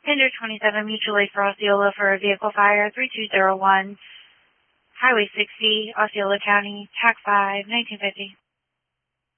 Pender 27, Mutual Aid for Osceola for a vehicle fire, 3201, Highway 60, Osceola County, TAC 5, 1950.